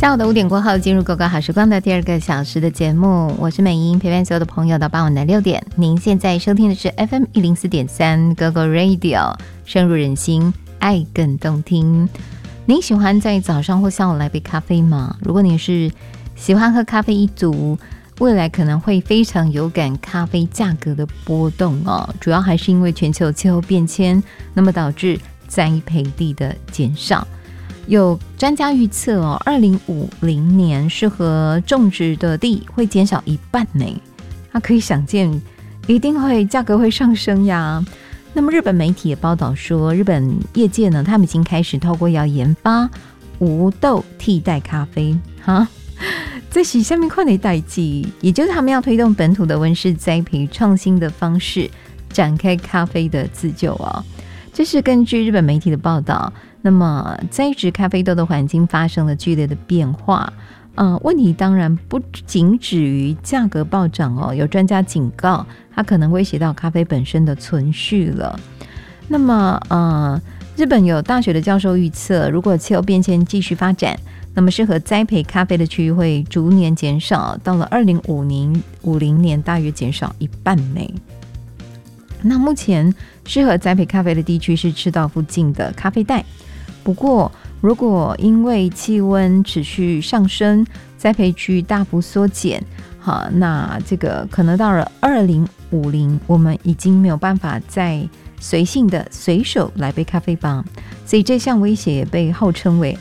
下午的5点过后，进入狗狗好时光的第2个小时的节目，我是美英，陪伴所有的朋友到傍晚的6点。您现在收听的是 FM 104.3 狗狗 Radio， 深入人心，爱更动听。您喜欢在早上或下午来杯咖啡吗？如果你是喜欢喝咖啡一族，未来可能会非常有感咖啡价格的波动哦，主要还是因为全球气候变迁，那么导致栽培地的减少。有专家预测哦，2050年适合种植的地会减少1半呢。那可以想见，一定会价格会上升呀。那么日本媒体也报道说，日本业界呢，他们已经开始透过要研发无豆替代咖啡哈。这是下面看的代际，也就是他们要推动本土的温室栽培创新的方式，展开咖啡的自救哦。这是根据日本媒体的报道。那么栽植咖啡豆的环境发生了剧烈的变化，问题当然不仅止于价格暴涨哦，有专家警告，它可能威胁到咖啡本身的存续了。那么日本有大学的教授预测，如果气候变迁继续发展，那么适合栽培咖啡的区域会逐年减少，到了2050年大约减少1半呢。那目前适合栽培咖啡的地区是赤道附近的咖啡带，不过如果因为气温持续上升，栽培区大幅缩减，好，那这个可能到了2050，我们已经没有办法再随性的随手来杯咖啡吧。所以这项威胁也被号称为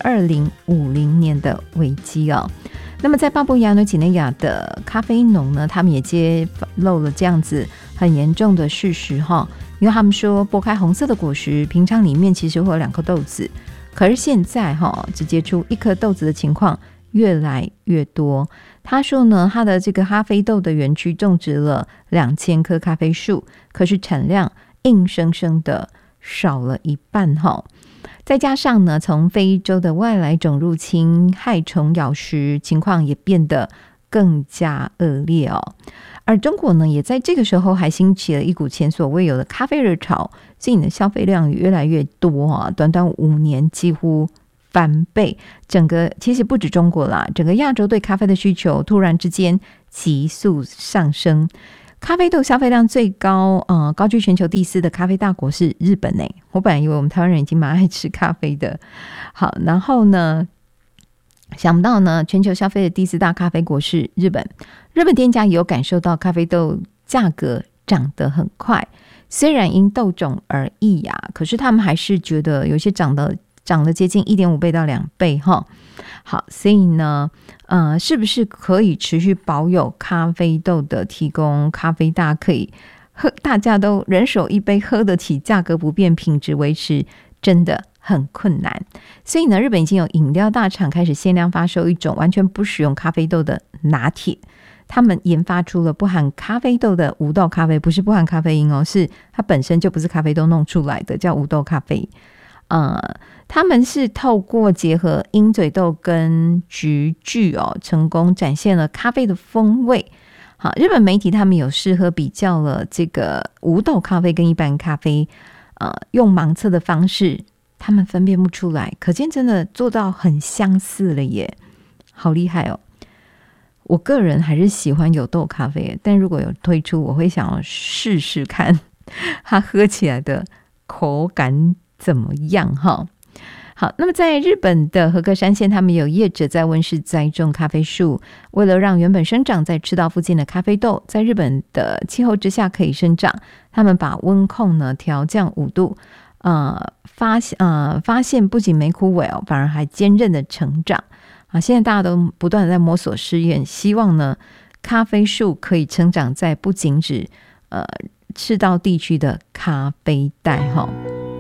2050年的危机哦。那么在巴布亚纽几内亚的咖啡农呢，他们也揭露了这样子很严重的事实哈，因为他们说剥开红色的果实，平常里面其实会有2颗豆子，可是现在只结出1颗豆子的情况越来越多。他说呢，他的这个咖啡豆的园区种植了2000棵咖啡树，可是产量硬生生的少了1半哈。再加上呢，从非洲的外来种入侵，害虫咬食，情况也变得更加恶劣哦。而中国呢，也在这个时候还兴起了一股前所未有的咖啡热潮，吸引的消费量越来越多啊，短短5年几乎翻倍。整个其实不止中国啦，整个亚洲对咖啡的需求突然之间急速上升。咖啡豆消费量最高，高居全球第4的咖啡大国是日本呢。我本来以为我们台湾人已经蛮爱吃咖啡的，好，然后呢，想不到呢，全球消费的第4大咖啡国是日本。日本店家也有感受到咖啡豆价格涨得很快，虽然因豆种而异呀，可是他们还是觉得有些涨得接近1.5倍到2倍哈。好，所以呢，是不是可以持续保有咖啡豆的提供？咖啡大可以喝，大家都人手一杯，喝得起，价格不变，品质维持，真的很困难。所以呢，日本已经有饮料大厂开始限量发售一种完全不使用咖啡豆的拿铁。他们研发出了不含咖啡豆的无豆咖啡，不是不含咖啡因哦，是它本身就不是咖啡豆弄出来的，叫无豆咖啡。他们是透过结合鹰嘴豆跟菊苣哦，成功展现了咖啡的风味。好，日本媒体他们有试喝比较了这个无豆咖啡跟一般咖啡，用盲测的方式，他们分辨不出来，可见真的做到很相似了耶，好厉害哦！我个人还是喜欢有豆咖啡，但如果有推出，我会想要试试看它喝起来的口感怎么样哈。好，那么在日本的和歌山县，他们有业者在温室栽种咖啡树，为了让原本生长在赤道附近的咖啡豆在日本的气候之下可以生长，他们把温控呢调降5度，发现不仅没枯萎哦，反而还坚韧的成长啊！现在大家都不断的在摸索试验，希望呢咖啡树可以成长在不仅止赤道地区的咖啡带哈。